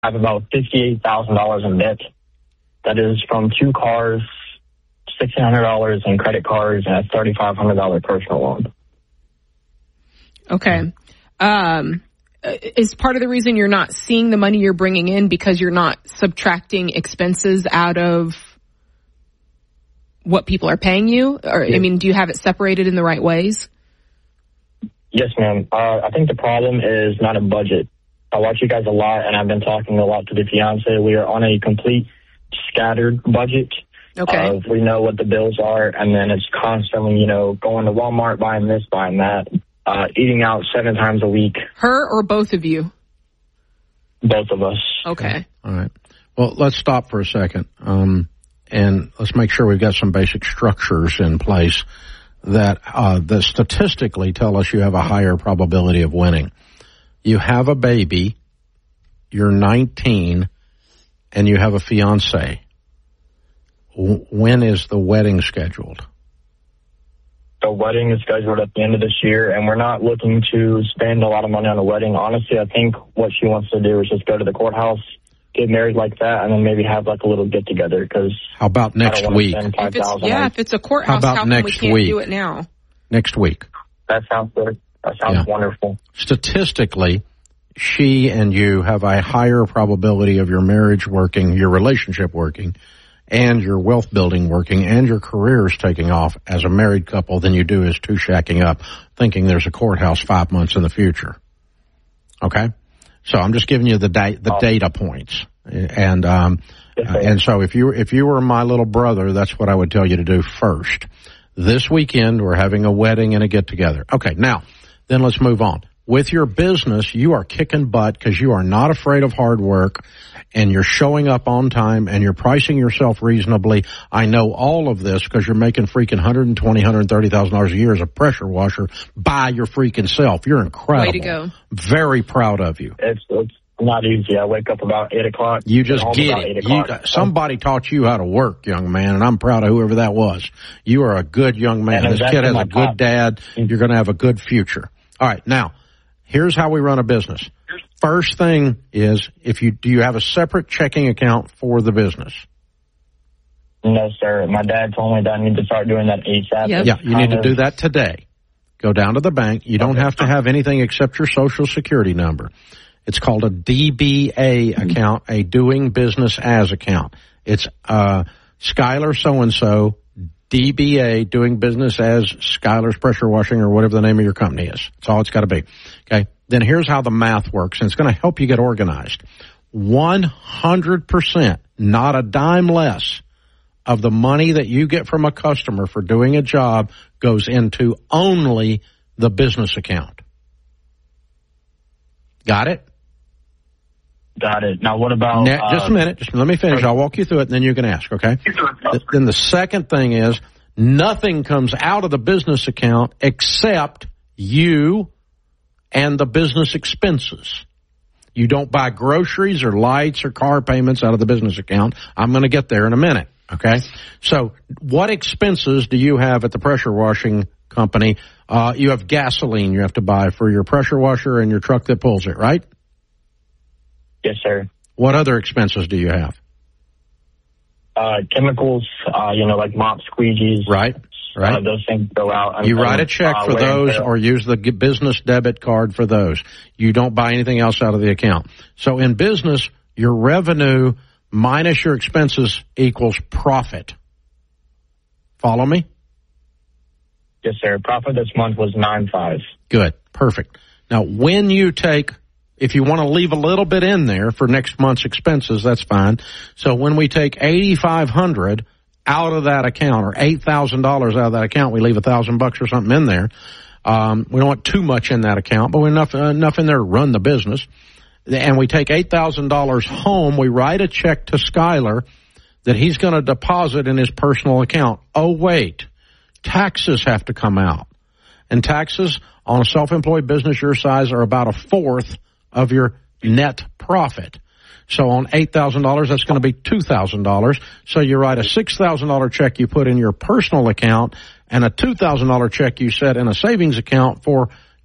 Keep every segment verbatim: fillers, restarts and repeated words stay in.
have about fifty-eight thousand dollars in debt. That is from two cars, sixteen hundred dollars in credit cards, and a thirty-five hundred dollars personal loan. Okay. Um, is part of the reason you're not seeing the money you're bringing in because you're not subtracting expenses out of what people are paying you? Or, I mean, do you have it separated in the right ways? Yes, ma'am. Uh, I think the problem is not a budget. I watch you guys a lot, and I've been talking a lot to the fiance. We are on a complete scattered budget. Okay. Uh, we know what the bills are, and then it's constantly, you know, going to Walmart, buying this, buying that, uh, eating out seven times a week. Her or both of you? Both of us. Okay. All right. Well, let's stop for a second, um, and let's make sure we've got some basic structures in place that uh, that statistically tell us you have a higher probability of winning. You have a baby, you're nineteen, and you have a fiance. W- when is the wedding scheduled? The wedding is scheduled at the end of this year, and we're not looking to spend a lot of money on a wedding. Honestly, I think what she wants to do is just go to the courthouse, get married like that, and then maybe have like a little get together. Because how about next week? If it's, yeah, if it's a courthouse, how about how come next we can't week? do it now? Next week. That sounds good. That sounds Yeah. wonderful. Statistically, she and you have a higher probability of your marriage working, your relationship working, and your wealth building working, and your careers taking off as a married couple than you do as two shacking up, thinking there's a courthouse five months in the future. Okay? So I'm just giving you the da- the data points. And um, uh, and so if you if you were my little brother, that's what I would tell you to do first. This weekend, we're having a wedding and a get-together. Okay, now, then let's move on. With your business, you are kicking butt because you are not afraid of hard work, and you're showing up on time, and you're pricing yourself reasonably. I know all of this because you're making freaking one hundred twenty thousand dollars, one hundred thirty thousand dollars a year as a pressure washer by your freaking self. You're incredible. Way to go. Very proud of you. It's, it's not easy. I wake up about eight o'clock. You just home get about it. eight You, o'clock. somebody taught you how to work, young man, and I'm proud of whoever that was. You are a good young man. And This kid has my a good pop. dad. You're going to have a good future. All right, now, here's how we run a business. First thing is, if you do you have a separate checking account for the business? No, sir. My dad told me that I need to start doing that ASAP. Yep. Yeah, you need to do that today. Go down to the bank. You don't have to have anything except your social security number. It's called a D B A account, a doing business as account. It's uh, Skylar so-and-so, D B A, doing business as Skylar's Pressure Washing or whatever the name of your company is. That's all it's got to be. Okay? Then here's how the math works, and it's going to help you get organized. one hundred percent, not a dime less, of the money that you get from a customer for doing a job goes into only the business account. Got it? Got it. Now, what about... Now, uh, just a minute. Just let me finish. I'll walk you through it, and then you can ask, okay? Th- then the second thing is nothing comes out of the business account except you and the business expenses. You don't buy groceries or lights or car payments out of the business account. I'm going to get there in a minute, okay? So what expenses do you have at the pressure washing company? Uh, you have gasoline you have to buy for your pressure washer and your truck that pulls it, right? Yes, sir. What other expenses do you have? Uh, chemicals, uh, you know, like mop squeegees. Right, right. Uh, those things go out. And, You write a and, check uh, for wear and those tear. or use the g- business debit card for those. You don't buy anything else out of the account. So in business, your revenue minus your expenses equals profit. Follow me? Yes, sir. Profit this month was nine five. Good. Perfect. Now, when you take, if you want to leave a little bit in there for next month's expenses, that's fine. So when we take eighty-five hundred dollars out of that account, or eight thousand dollars out of that account, we leave a thousand bucks or something in there. Um, we don't want too much in that account, but we're enough, uh, enough in there to run the business. And we take eight thousand dollars home. We write a check to Skylar that he's going to deposit in his personal account. Oh, wait. Taxes have to come out. And taxes on a self-employed business your size are about a fourth of your net profit. So on eight thousand dollars, that's going to be two thousand dollars. So you write a six thousand dollars check you put in your personal account and a two thousand dollars check you set in a savings account for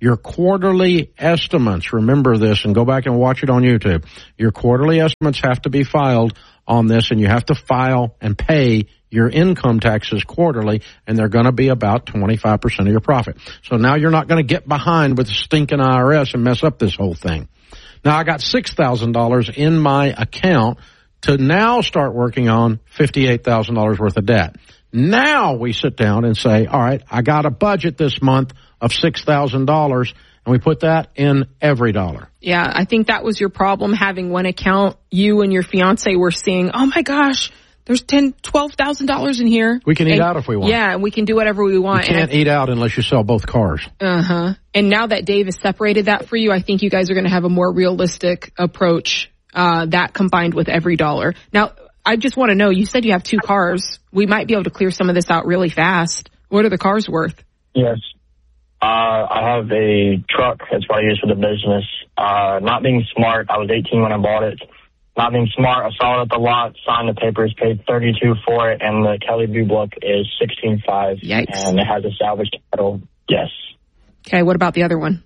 Your quarterly estimates, remember this, and go back and watch it on YouTube. Your quarterly estimates have to be filed on this, and you have to file and pay your income taxes quarterly, and they're going to be about twenty-five percent of your profit. So now you're not going to get behind with the stinking I R S and mess up this whole thing. Now I got six thousand dollars in my account to now start working on fifty-eight thousand dollars worth of debt. Now we sit down and say, all right, I got a budget this month of six thousand dollars, and we put that in every dollar. Yeah, I think that was your problem, having one account. You and your fiance were seeing, oh my gosh, there's ten, twelve thousand dollars in here. We can eat and, out if we want. Yeah, and we can do whatever we want. You can't and eat out unless you sell both cars. Uh-huh. And now that Dave has separated that for you, I think you guys are going to have a more realistic approach, uh, that combined with every dollar. Now, I just want to know, you said you have two cars. We might be able to clear some of this out really fast. What are the cars worth? Yes. Uh, I have a truck that's what I use for the business. Uh, not being smart, I was eighteen when I bought it. Not being smart, I saw it at the lot, signed the papers, paid thirty-two for it, and the Kelly Blue Book is sixteen five. Yikes. And it has a salvage title. Yes. Okay, what about the other one?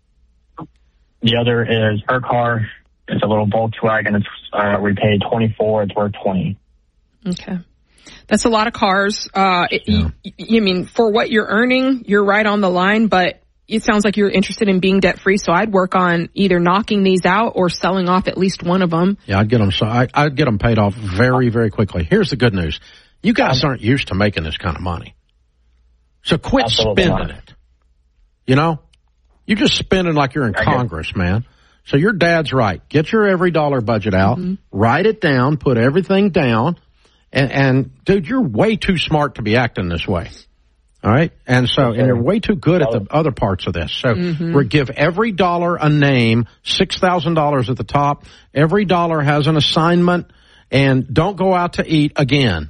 The other is her car. It's a little Volkswagen. It's uh, we paid twenty-four. It's worth twenty. Okay. That's a lot of cars. Uh, it, Yeah. you, you mean, for what you're earning, you're right on the line, but it sounds like you're interested in being debt free. So I'd work on either knocking these out or selling off at least one of them. Yeah, I'd get them. So I, I'd get them paid off very, very quickly. Here's the good news: you guys aren't used to making this kind of money, so quit Absolutely spending not. it. You know, you're just spending like you're in Okay. Congress, man. So your dad's right. Get your every dollar budget out, Mm-hmm. write it down, put everything down, and, and dude, you're way too smart to be acting this way. All right. And so, and you're way too good at the other parts of this. So Mm-hmm. we give every dollar a name, six thousand dollars at the top. Every dollar has an assignment, and don't go out to eat again.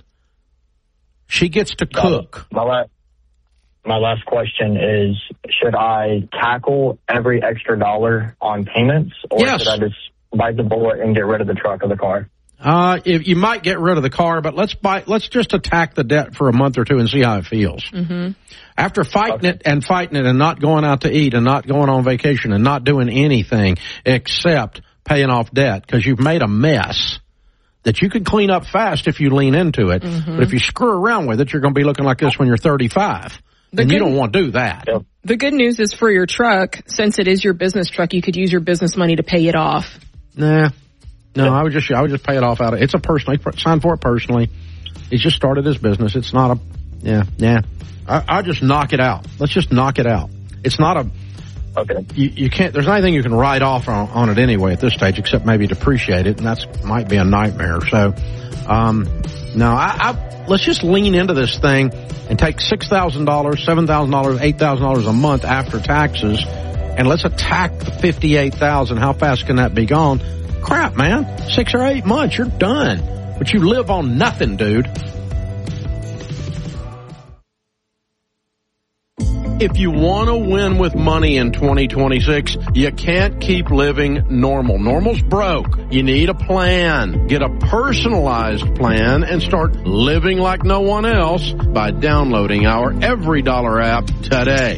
She gets to cook. My last, my last question is, should I tackle every extra dollar on payments, or Yes. should I just bite the bullet and get rid of the truck or the car? Uh, if you might get rid of the car, but let's buy, let's just attack the debt for a month or two and see how it feels. Mm-hmm. After fighting Okay. it and fighting it and not going out to eat and not going on vacation and not doing anything except paying off debt because you've made a mess that you can clean up fast if you lean into it. Mm-hmm. But if you screw around with it, you're going to be looking like this when you're thirty-five. The And you good- don't want to do that. Yep. The good news is for your truck, since it is your business truck, you could use your business money to pay it off. Nah. No, I would just, I would just pay it off out of, it's a personal, he signed for it personally. He's just started his business. It's not a, yeah, yeah. I, I just knock it out. Let's just knock it out. It's not a, Okay. you, you can't, there's not anything you can write off on, on it anyway at this stage, except maybe depreciate it, and that's, might be a nightmare. So, um, no, I, I, let's just lean into this thing and take six thousand dollars, seven thousand dollars, eight thousand dollars a month after taxes, and let's attack the fifty-eight thousand. How fast can that be gone? Crap, man. Six or eight months, you're done. But you live on nothing, dude. If you want to win with money in twenty twenty-six, you can't keep living normal. Normal's broke. You need a plan. Get a personalized plan and start living like no one else by downloading our Every Dollar app today.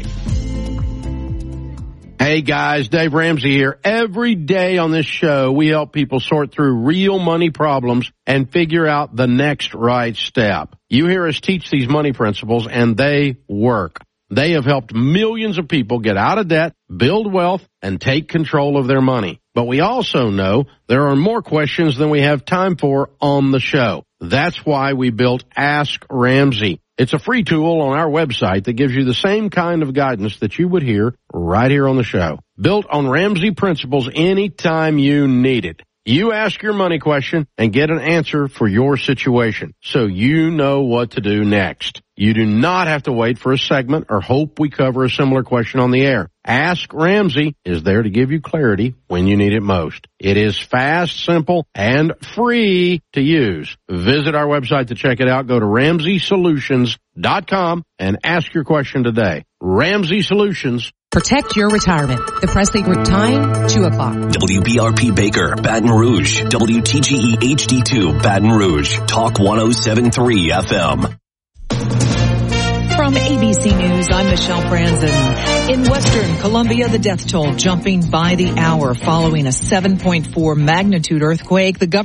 Hey guys, Dave Ramsey here. Every day on this show, we help people sort through real money problems and figure out the next right step. You hear us teach these money principles, and they work. They have helped millions of people get out of debt, build wealth, and take control of their money. But we also know there are more questions than we have time for on the show. That's why we built Ask Ramsey. It's a free tool on our website that gives you the same kind of guidance that you would hear right here on the show. Built on Ramsey principles anytime you need it. You ask your money question and get an answer for your situation, so you know what to do next. You do not have to wait for a segment or hope we cover a similar question on the air. Ask Ramsey is there to give you clarity when you need it most. It is fast, simple, and free to use. Visit our website to check it out. Go to ramsey solutions dot com and ask your question today. Ramsey Solutions. Protect your retirement. The Presley Group time, two o'clock. W B R P Baker, Baton Rouge. W T G E H D two, Baton Rouge. Talk one oh seven point three F M. From A B C News, I'm Michelle Franzen. In Western Colombia, the death toll jumping by the hour following a seven point four magnitude earthquake. The government